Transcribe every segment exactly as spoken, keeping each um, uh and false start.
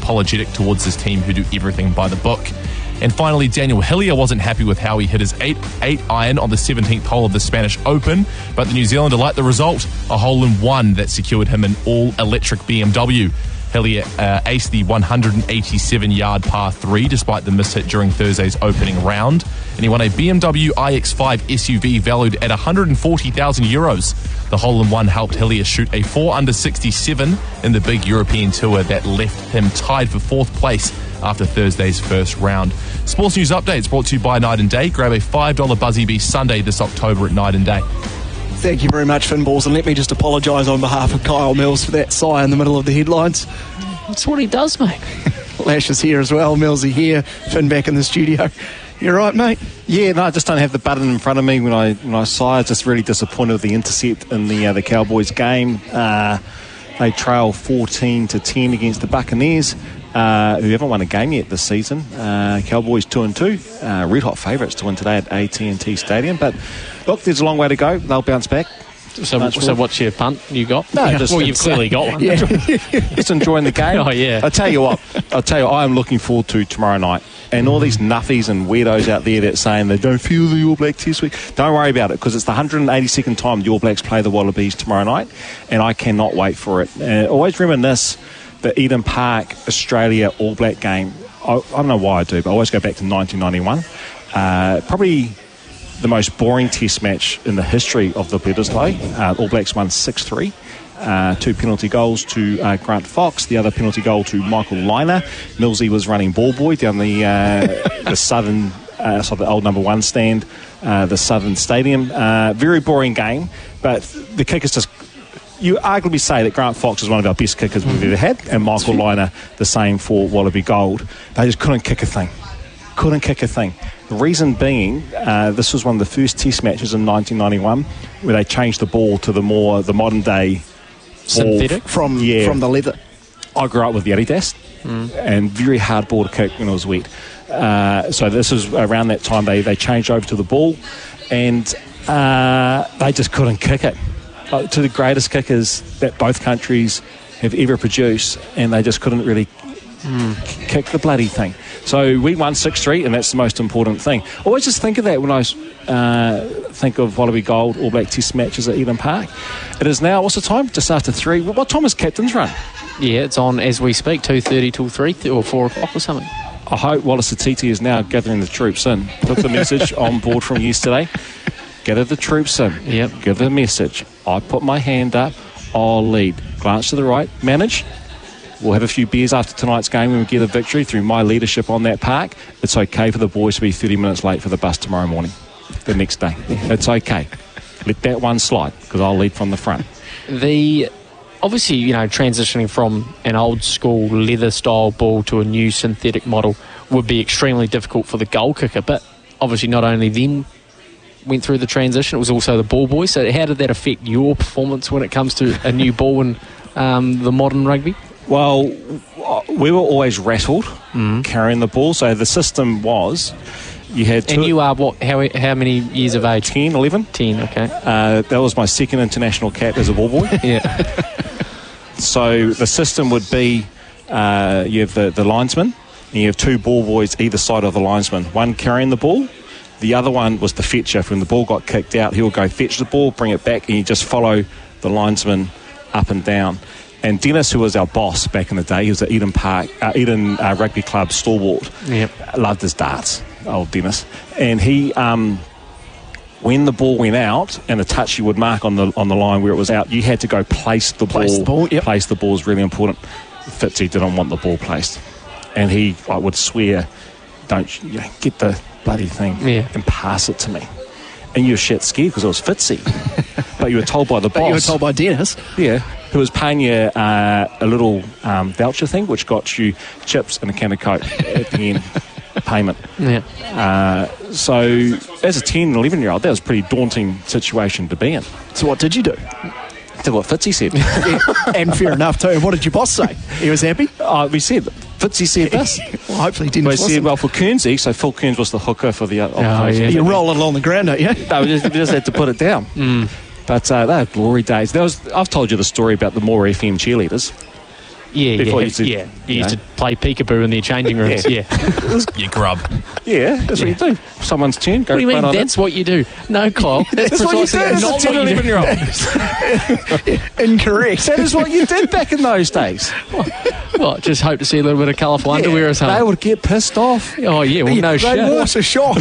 apologetic towards his team who do everything by the book. And finally, Daniel Hillier wasn't happy with how he hit his eight eight iron on the seventeenth hole of the Spanish Open, but the New Zealander liked the result, a hole in one that secured him an all-electric B M W. Hillier uh, aced the one hundred eighty-seven yard par three despite the mishit during Thursday's opening round, and he won a B M W i X five S U V valued at one hundred forty thousand euros. The hole-in-one helped Hillier shoot a four under sixty-seven in the big European tour that left him tied for fourth place after Thursday's first round. Sports News Updates brought to you by Night and Day. Grab a five dollar Buzzy Bee Sunday this October at Night and Day. Thank you very much, Finn Balls, and let me just apologise on behalf of Kyle Mills for that sigh in the middle of the headlines. That's what he does, mate. Lash is here as well, Millsy here, Finn back in the studio. You right, mate? Yeah, no, I just don't have the button in front of me when I when I sigh. I was just really disappointed with the intercept in the uh, the Cowboys game. Uh, they trail fourteen to ten against the Buccaneers, uh, who haven't won a game yet this season. Uh, Cowboys two and two, uh, red hot favourites to win today at A T and T Stadium. But look, there's a long way to go. They'll bounce back. So, so what's your punt you got? No, just, well, you've clearly got one. Yeah. Just enjoying the game. Oh, yeah. I'll tell you what, I'll tell you what, I am looking forward to tomorrow night. And all these nuffies and weirdos out there that saying they don't feel the All Blacks this week, don't worry about it, because it's the one hundred eighty-second time the All Blacks play the Wallabies tomorrow night, and I cannot wait for it. And always reminisce the Eden Park Australia All Black game. I, I don't know why I do, but I always go back to nineteen ninety-one. Uh, probably the most boring test match in the history of the Bledisloe. Uh, All Blacks won six three. Uh, two penalty goals to uh, Grant Fox, the other penalty goal to Michael Liner. Millsy was running ball boy down the uh, the southern, uh, so the old number one stand, uh, the southern stadium. Uh, very boring game, but the kickers just, you arguably say that Grant Fox is one of our best kickers we've ever had, and Michael Liner the same for Wallaby Gold. They just couldn't kick a thing. Couldn't kick a thing. The reason being, uh, this was one of the first test matches in nineteen ninety-one where they changed the ball to the more, the modern day synthetic from yeah. from the leather. I grew up with the Adidas mm. and very hard ball to kick when it was wet. Uh, so this was around that time they, they changed over to the ball, and uh, they just couldn't kick it. Uh, to the greatest kickers that both countries have ever produced, and they just couldn't really mm. kick the bloody thing. So we won six three, and that's the most important thing. I always just think of that when I uh, think of Wallaby Gold All Black Test matches at Eden Park. It is now, what's the time? Just after three. What time is Captain's Run? Yeah, it's on as we speak, two thirty till three or four o'clock or something. I hope Wallace Atiti is now gathering the troops in. Took the message on board from yesterday. Gather the troops in. Yep. Give the message. I put my hand up. I'll lead. Glance to the right. Manage. We'll have a few beers after tonight's game when we get a victory through my leadership on that park. It's okay for the boys to be thirty minutes late for the bus tomorrow morning, the next day. It's okay. Let that one slide, because I'll lead from the front. The obviously, you know, transitioning from an old school leather style ball to a new synthetic model would be extremely difficult for the goal kicker, but obviously not only them went through the transition, it was also the ball boy. So how did that affect your performance when it comes to a new ball in um, the modern rugby? Well, we were always rattled mm. carrying the ball. So the system was, you had two... And you are, what, how how many years of age? ten, eleven. ten, okay. Uh, that was my second international cap as a ball boy. Yeah. So the system would be, uh, you have the, the linesman, and you have two ball boys either side of the linesman. One carrying the ball, the other one was the fetcher. When the ball got kicked out, he'll go fetch the ball, bring it back, and you just follow the linesman up and down. And Dennis, who was our boss back in the day, he was at Eden Park, uh, Eden uh, Rugby Club stalwart. Yep. Loved his darts, old Dennis. And he, um, when the ball went out and the touch you would mark on the on the line where it was out, you had to go place the place ball. The ball yep. Place the ball is really important. Fitzy didn't want the ball placed, and he, I would swear, don't you know, get the bloody thing yeah. and pass it to me. And you were shit scared because it was Fitzy, but you were told by the boss. But you were told by Dennis. Yeah. Who was paying you uh, a little um, voucher thing, which got you chips and a can of Coke at the end payment. Yeah. Uh, so as a ten and eleven year old, that was a pretty daunting situation to be in. So what did you do? Did what Fitzy said. Yeah, and fair enough too. What did your boss say? He was happy? Uh, we said, Fitzy said this. Well, hopefully Dennis We wasn't. said, well, for Kearnsey, so Phil Kearns was the hooker for the... Uh, oh, yeah. You roll it along the ground, don't you? No, we just, we just had to put it down. Mm. But uh, they were glory days. There was, I've told you the story about the More F M cheerleaders. Yeah, Before yeah, you used to- yeah. You you used know. to play peekaboo in their changing rooms. Yeah. Yeah. You grub. Yeah, that's what you do. Someone's turn, go What do you mean? run on That's what you do. No, Kyle. That's, That's what you precisely do as a not ten, what you eleven do. year old. Incorrect. That is what you did back in those days. What? Just hope to see a little bit of colourful underwear or They something. would get pissed off. Oh yeah. Well, no They shit. was a shock.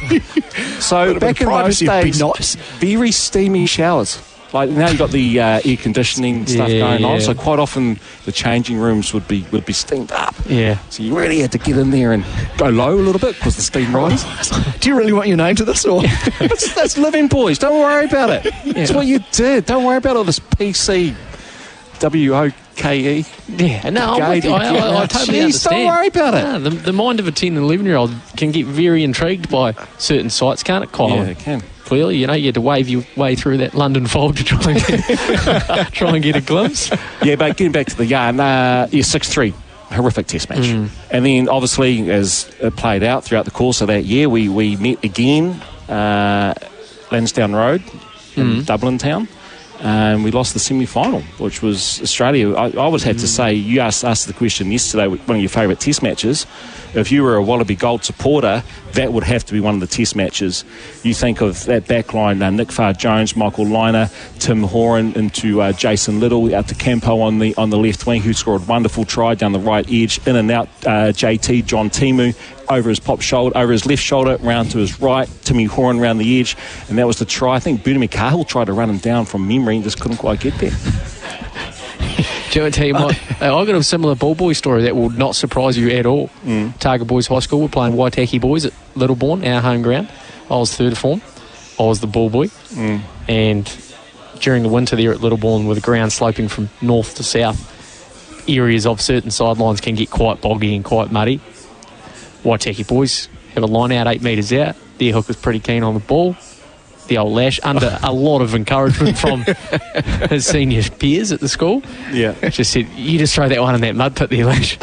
So back in those privacy would be days, nice. very steamy showers. Like now you've got the uh, air conditioning stuff Yeah, going on, yeah. so quite often the changing rooms would be would be steamed up. Yeah. So you really had to get in there and go low a little bit because the steam rises. Do you really want your name to this, or that's, that's living, boys. Don't worry about it. That's what you did. Don't worry about all this P C W O K E. Yeah, no, I'm Gay with you. I, I, I to- totally Jeez, understand. don't worry about it. No, the, the mind of a ten and eleven year old can get very intrigued by certain sites, can't it, Kyle? Yeah, it can. Clearly, you know, you had to wave your way through that London fog to try and get, try and get a glimpse. Yeah, but getting back to the yarn, uh, yeah, six three, horrific test match. Mm. And then, obviously, as it played out throughout the course of that year, we, we met again, uh, Lansdowne Road in Mm. Dublin town. And we lost the semi-final, which was Australia. I, I always had to say, you asked us the question yesterday, one of your favourite test matches. If you were a Wallaby Gold supporter, that would have to be one of the test matches. You think of that back line, uh, Nick Farr-Jones, Michael Liner, Tim Horan into uh, Jason Little, out to Campo on the on the left wing, who scored a wonderful try down the right edge, in and out uh, J T, John Timu, over his pop shoulder, over his left shoulder, round to his right, Timmy Horan round the edge, and that was the try. I think Budimi Cahill tried to run him down from memory and just couldn't quite get there. Do you want to tell you what? uh, I've got a similar ball boy story that will not surprise you at all. Mm. Targa Boys High School, we're playing Waitaki Boys at Littlebourne, our home ground. I was third form. I was the ball boy. Mm. And during the winter there at Littlebourne, with the ground sloping from north to south, areas of certain sidelines can get quite boggy and quite muddy. Waitaki Boys have a line out eight metres out. Their hooker's pretty keen on the ball. The old Lash, under a lot of encouragement from his senior peers at the school, Yeah. just said, you just throw that one in that mud pit there, Lash.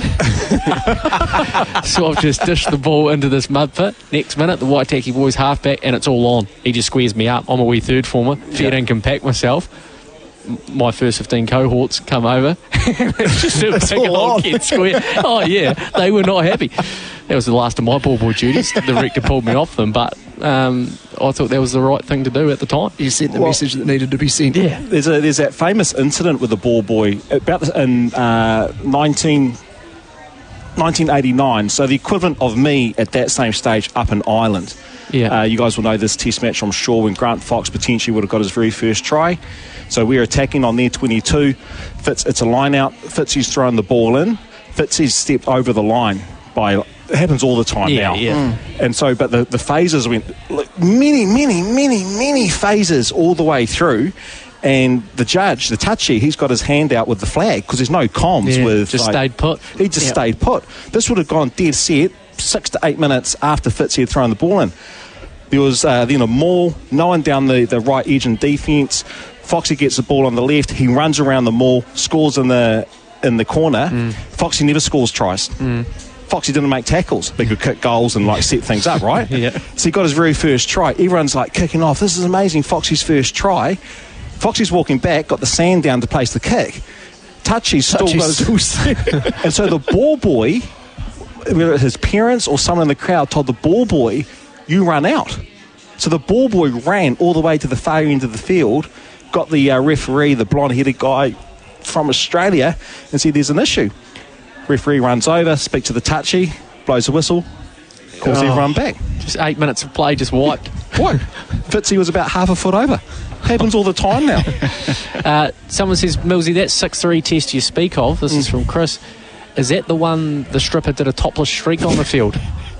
So I've just dished the ball into this mud pit. Next minute, the Waitaki Boys halfback, and it's all on. He just squares me up. I'm a wee third former. Fair Yeah. dinkum pack myself. M- My first fifteen cohorts come over. It's just a big all old on. kid square. Oh, yeah. They were not happy. That was the last of my ball boy duties. The rector pulled me off them, but um, I thought that was the right thing to do at the time. you sent the Well- message that needed to be sent? Yeah. There's a there's that famous incident with the ball boy about the, in uh, nineteen, nineteen eighty-nine. So the equivalent of me at that same stage up in Ireland. Yeah. Uh, you guys will know this test match, I'm sure, when Grant Fox potentially would have got his very first try. So we're attacking on their twenty-two. Fitz, it's a line out. Fitzy's thrown the ball in. Fitzy's stepped over the line by. It happens all the time Yeah, now. yeah. And so, but the, the phases went like, many, many, many, many phases all the way through. And the judge, the touchy, he's got his hand out with the flag because there's no comms Yeah, with. just like- stayed put. He just Yeah. stayed put. This would have gone dead set six to eight minutes after Fitzy had thrown the ball in. There was uh, then a maul, no one down the, the right edge in defence. Foxy gets the ball on the left. He runs around the maul, scores in the in the corner. Mm. Foxy never scores tries. Foxy didn't make tackles. They could kick goals and like set things up, right? Yeah. So he got his very first try. Everyone's like kicking off. This is amazing. Foxy's first try. Foxy's walking back, got the sand down to place the kick. Touchy's still Touchy's got his... And so the ball boy, whether his parents or someone in the crowd told the ball boy, you run out. So the ball boy ran all the way to the far end of the field, got the uh, referee, the blonde-headed guy from Australia, and said there's an issue. Referee runs over, speaks to the touchy, blows a whistle, calls Oh. everyone back. Just eight minutes of play just wiped. What? Fitzy was about half a foot over. Happens all the time now. Uh, someone says, Millsy, that six three test you speak of, this is from Chris, is that the one the stripper did a topless streak on the field?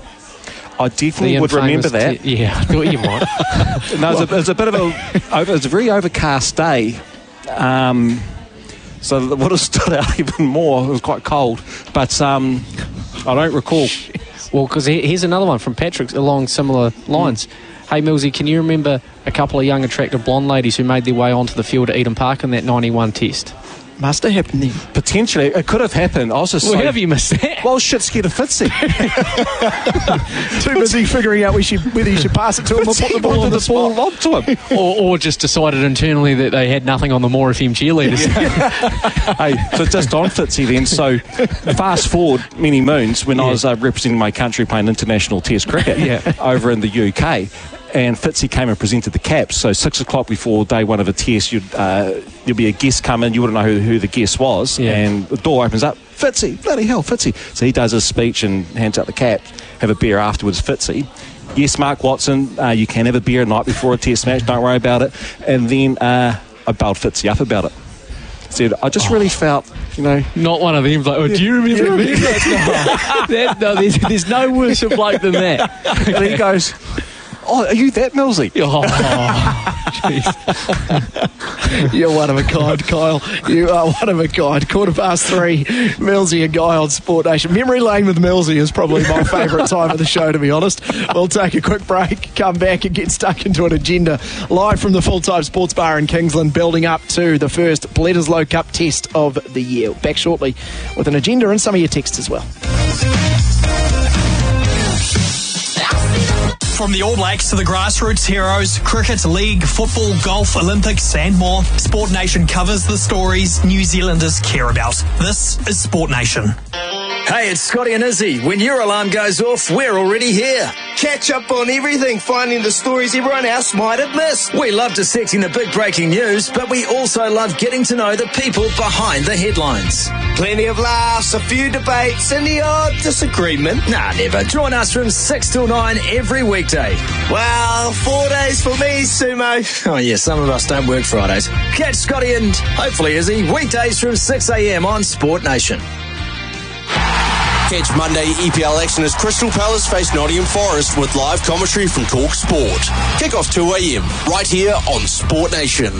I definitely The would remember infamous that. te- yeah, I thought you might. No, it was, a, it was a bit of a, over, it was a very overcast day. Um, so that would have stood out even more. It was quite cold, but um, I don't recall. Well, because here's another one from Patrick along similar lines. Hey, Millsy, can you remember a couple of young, attractive blonde ladies who made their way onto the field at Eden Park in that ninety-one test? Must have happened then. Potentially, it could have happened. I was just Well, so, how have you missed that? well, shit scared of Fitzy. Too busy figuring out we should, whether you should pass it to him or put the ball on the ball spot. onto him. or, or just decided internally that they had nothing on the More F M cheerleaders. Hey, so just on Fitzy then. So fast forward many moons when I was uh, representing my country playing international Test cricket Yeah. over in the U K. And Fitzy came and presented the caps. So six o'clock before day one of a test, you'd uh, there'd be a guest come in. You wouldn't know who, who the guest was, Yeah. and the door opens up. Fitzy, bloody hell, Fitzy. So he does his speech and hands out the cap. Have a beer afterwards, Fitzy. Yes, Mark Watson, uh, you can have a beer a night before a test match. Don't worry about it. And then uh, I bailed Fitzy up about it. Said I just really felt, you know. Not one of them. Like, oh, do you remember me? that, no, there's, there's no worse a bloke than that. And he goes, "Oh, are you that Millsy?" Oh, jeez. You're one of a kind, Kyle. You are one of a kind. Quarter past three, Millsy and Guy on Sport Nation. Memory lane with Millsy is probably my favourite time of the show, to be honest. We'll take a quick break, come back and get stuck into an agenda live from the Full-Time Sports Bar in Kingsland, building up to the first Bledisloe Cup test of the year. Back shortly with an agenda and some of your texts as well. From the All Blacks to the grassroots heroes, cricket, league, football, golf, Olympics and more, Sport Nation covers the stories New Zealanders care about. This is Sport Nation. Hey, it's Scotty and Izzy. When your alarm goes off, we're already here. Catch up on everything, finding the stories everyone else might have missed. We love dissecting the big breaking news, but we also love getting to know the people behind the headlines. Plenty of laughs, a few debates, and the odd disagreement. Nah, never. Join us from six till nine every weekday. Well, four days for me, Sumo. Oh, yeah, some of us don't work Fridays. Catch Scotty and hopefully Izzy weekdays from six a.m. on Sport Nation. Catch Monday E P L action as Crystal Palace face Nottingham Forest with live commentary from Talk Sport. Kick-off two a.m. right here on Sport Nation.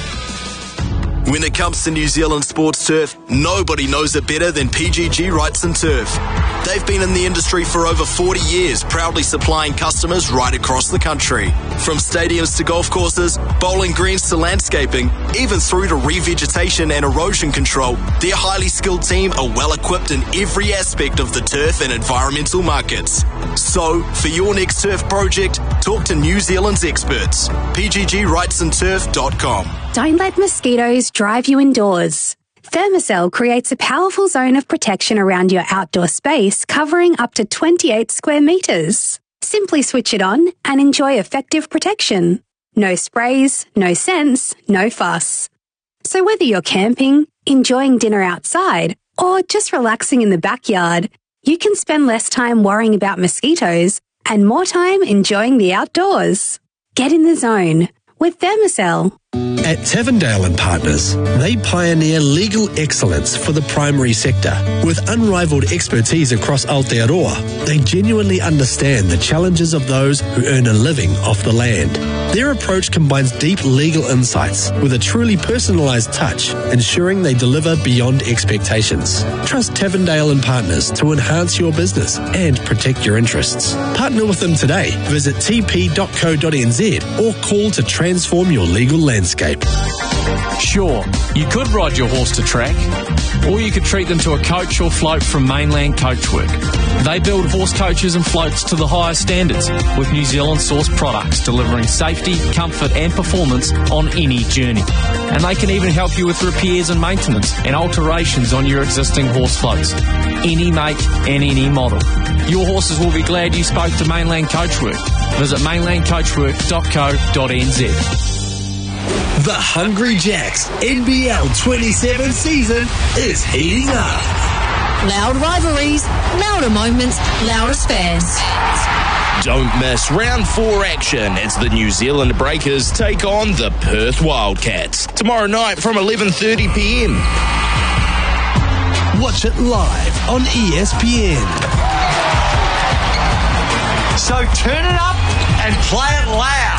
When it comes to New Zealand sports turf, nobody knows it better than P G G Wrightson Turf. They've been in the industry for over forty years, proudly supplying customers right across the country. From stadiums to golf courses, bowling greens to landscaping, even through to revegetation and erosion control, their highly skilled team are well equipped in every aspect of the turf and environmental markets. So, for your next turf project, talk to New Zealand's experts. P G G Wrightson Turf dot com. Don't let mosquitoes drive you indoors. Thermacell creates a powerful zone of protection around your outdoor space, covering up to twenty-eight square metres. Simply switch it on and enjoy effective protection. No sprays, no scents, no fuss. So whether you're camping, enjoying dinner outside, or just relaxing in the backyard, you can spend less time worrying about mosquitoes and more time enjoying the outdoors. Get in the zone with Thermacell. At Tavendale and Partners, they pioneer legal excellence for the primary sector. With unrivaled expertise across Aotearoa, they genuinely understand the challenges of those who earn a living off the land. Their approach combines deep legal insights with a truly personalised touch, ensuring they deliver beyond expectations. Trust Tavendale and Partners to enhance your business and protect your interests. Partner with them today. Visit t p dot co dot n z or call to transform your legal landscape. Sure, you could ride your horse to track, or you could treat them to a coach or float from Mainland Coachwork. They build horse coaches and floats to the highest standards with New Zealand sourced products delivering safety, comfort and performance on any journey. And they can even help you with repairs and maintenance and alterations on your existing horse floats. Any make and any model. Your horses will be glad you spoke to Mainland Coachwork. Visit mainland coachwork dot co dot n z. The Hungry Jacks N B L twenty-seven season is heating up. Loud rivalries, louder moments, loudest fans. Don't miss round four action as the New Zealand Breakers take on the Perth Wildcats tomorrow night from eleven thirty p m. Watch it live on E S P N. So turn it up and play it loud.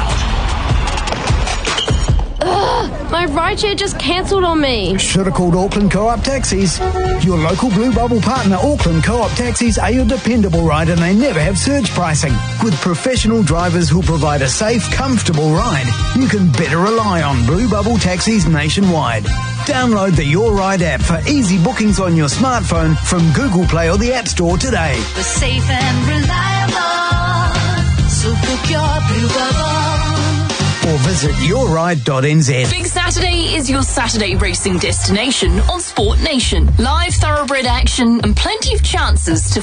Ugh, my rideshare just cancelled on me. Should have called Auckland Co-op Taxis. Your local Blue Bubble partner, Auckland Co-op Taxis, are your dependable ride and they never have surge pricing. With professional drivers who provide a safe, comfortable ride, you can better rely on Blue Bubble Taxis nationwide. Download the Your Ride app for easy bookings on your smartphone from Google Play or the App Store today. We're safe and reliable, so book your Blue Bubble. Or visit your ride dot n z. Big Saturday is your Saturday racing destination on Sport Nation. Live thoroughbred action and plenty of chances to